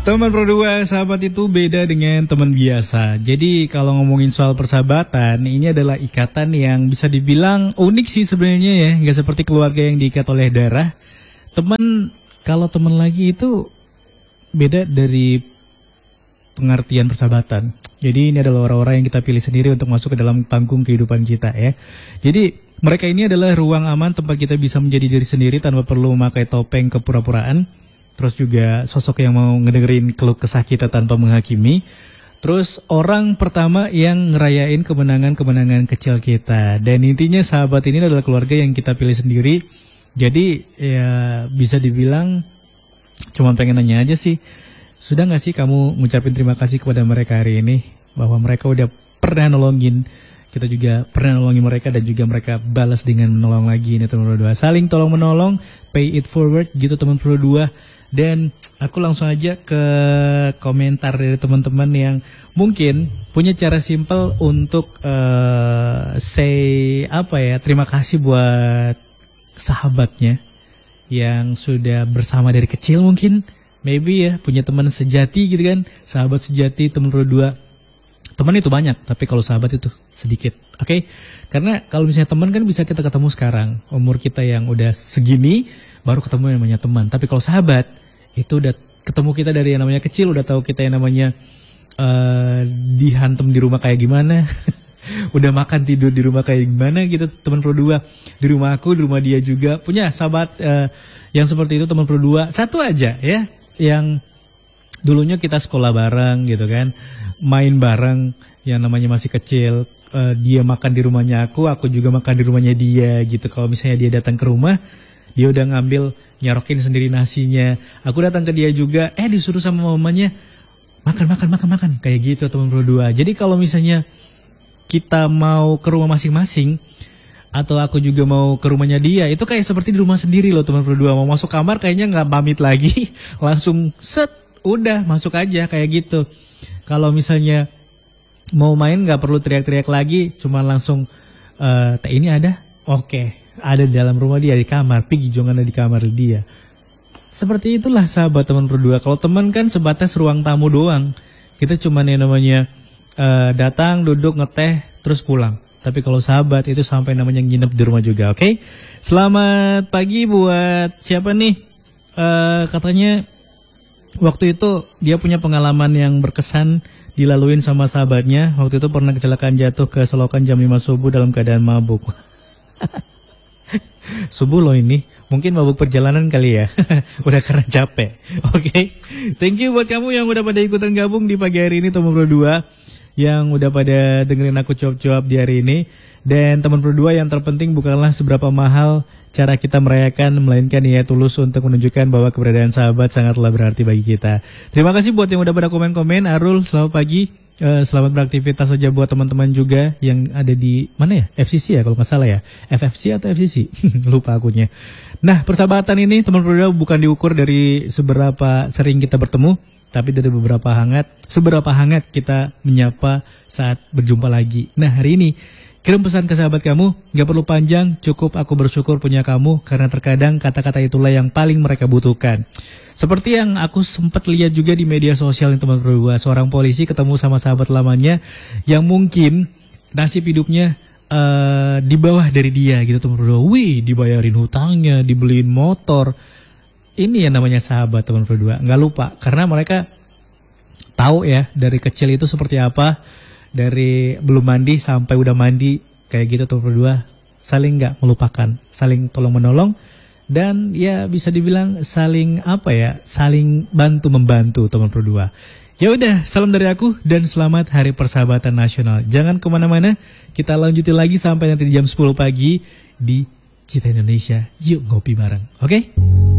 Teman Pro 2, sahabat itu beda dengan teman biasa. Jadi kalau ngomongin soal persahabatan, ini adalah ikatan yang bisa dibilang unik sih sebenarnya ya. Nggak seperti keluarga yang diikat oleh darah. Teman, kalau teman lagi itu beda dari pengertian persahabatan. Jadi ini adalah orang-orang yang kita pilih sendiri untuk masuk ke dalam panggung kehidupan kita ya. Jadi mereka ini adalah ruang aman tempat kita bisa menjadi diri sendiri tanpa perlu memakai topeng kepura-puraan. Terus juga sosok yang mau ngedengerin keluh kesah kita tanpa menghakimi. Terus orang pertama yang ngerayain kemenangan-kemenangan kecil kita. Dan intinya sahabat ini adalah keluarga yang kita pilih sendiri. Jadi ya bisa dibilang cuma pengen nanya aja sih. Sudah gak sih kamu ngucapin terima kasih kepada mereka hari ini? Bahwa mereka udah pernah nolongin. Kita juga pernah nolongin mereka dan juga mereka balas dengan menolong lagi. Ini teman Pro 2. Saling tolong menolong, pay it forward gitu teman Pro 2. Dan aku langsung aja ke komentar dari teman-teman yang mungkin punya cara simple untuk say terima kasih buat sahabatnya yang sudah bersama dari kecil mungkin. Maybe ya punya teman sejati gitu kan, sahabat sejati teman Pro 2. Teman itu banyak, tapi kalau sahabat itu sedikit, oke? Karena kalau misalnya teman kan bisa kita ketemu sekarang, umur kita yang udah segini, baru ketemu yang namanya teman. Tapi kalau sahabat, itu udah ketemu kita dari yang namanya kecil, udah tahu kita yang namanya dihantam di rumah kayak gimana, udah makan tidur di rumah kayak gimana gitu, teman Pro 2. Di rumah aku, di rumah dia juga, punya sahabat yang seperti itu teman Pro 2. Satu aja ya, yang dulunya kita sekolah bareng gitu kan, main bareng yang namanya masih kecil, dia makan di rumahnya aku juga makan di rumahnya dia gitu. Kalau misalnya dia datang ke rumah, dia udah ngambil nyarokin sendiri nasinya. Aku datang ke dia juga, disuruh sama mamanya makan kayak gitu teman Pro 2. Jadi kalau misalnya kita mau ke rumah masing-masing atau aku juga mau ke rumahnya dia, itu kayak seperti di rumah sendiri loh teman Pro 2. Mau masuk kamar kayaknya nggak pamit lagi, langsung set udah masuk aja kayak gitu. Kalau misalnya mau main nggak perlu teriak-teriak lagi, cuma langsung teh ini ada, oke, ada di dalam rumah dia di kamar, pergi jangan ada di kamar dia. Seperti itulah sahabat teman Pro 2. Kalau teman kan sebatas ruang tamu doang. Kita cuma yang namanya datang, duduk, ngeteh, terus pulang. Tapi kalau sahabat itu sampai namanya nginep di rumah juga, oke? Selamat pagi buat siapa nih? Katanya waktu itu dia punya pengalaman yang berkesan dilaluin sama sahabatnya. Waktu itu pernah kecelakaan jatuh ke selokan jam 5 subuh dalam keadaan mabuk. Subuh loh ini, mungkin mabuk perjalanan kali ya. Udah karena capek. Oke. Thank you buat kamu yang udah pada ikutan gabung di pagi hari ini teman Pro 2, yang udah pada dengerin aku cuap-cuap di hari ini. Dan teman Pro 2, yang terpenting bukanlah seberapa mahal cara kita merayakan, melainkan niat tulus untuk menunjukkan bahwa keberadaan sahabat sangatlah berarti bagi kita. Terima kasih buat yang udah pada komen-komen. Arul, selamat pagi. Selamat beraktivitas saja buat teman-teman juga yang ada di mana ya? FCC ya kalau nggak salah ya. FFC atau FCC? Lupa akunya. Nah, persahabatan ini teman Pro 2 bukan diukur dari seberapa sering kita bertemu, tapi dari seberapa hangat kita menyapa saat berjumpa lagi. Nah, hari ini kirim pesan ke sahabat kamu, gak perlu panjang, cukup aku bersyukur punya kamu, karena terkadang kata-kata itulah yang paling mereka butuhkan. Seperti yang aku sempat lihat juga di media sosial teman Pro 2, seorang polisi ketemu sama sahabat lamanya yang mungkin nasib hidupnya di bawah dari dia gitu teman Pro 2. Wih, dibayarin hutangnya, dibeliin motor. Ini yang namanya sahabat teman Pro 2. Gak lupa, karena mereka tahu ya dari kecil itu seperti apa. Dari belum mandi sampai udah mandi kayak gitu teman Pro 2, saling nggak melupakan, saling tolong menolong, dan ya bisa dibilang saling saling bantu membantu teman Pro 2. Ya udah, salam dari aku dan selamat Hari Persahabatan Nasional. Jangan kemana-mana, kita lanjutin lagi sampai nanti di jam 10 pagi di Cita Indonesia. Yuk ngopi bareng, oke?